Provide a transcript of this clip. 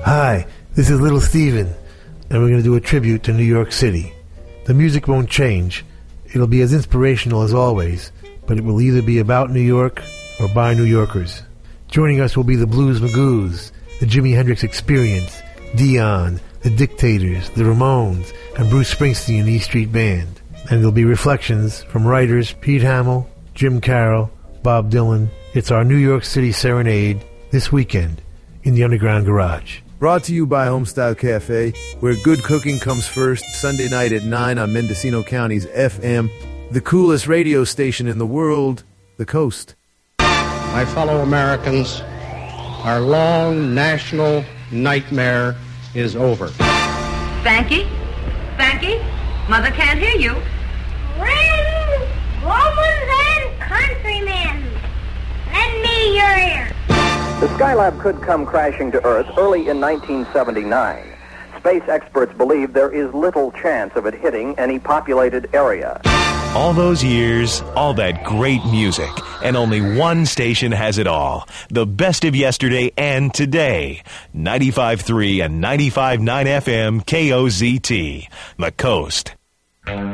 Hi, this is Little Steven, and we're going to do a tribute to New York City. The music won't change. It'll be as inspirational as always, but it will either be about New York or by New Yorkers. Joining us will be the Blues Magoos, the Jimi Hendrix Experience, Dion, the Dictators, the Ramones, and Bruce Springsteen and E Street Band. And there'll be reflections from writers Pete Hamill, Jim Carroll, Bob Dylan. It's our New York City Serenade this weekend in the Underground Garage. Brought to you by Homestyle Cafe, where good cooking comes first, Sunday night at 9 on Mendocino County's FM, the coolest radio station in the world, The Coast. My fellow Americans, our long national nightmare is over. Spanky? Spanky? Mother can't hear you. Friends, Romans, and countrymen, lend me your ear. The Skylab could come crashing to Earth early in 1979. Space experts believe there is little chance of it hitting any populated area. All those years, all that great music, and only one station has it all. The best of yesterday and today. 95.3 and 95.9 FM KOZT. The Coast.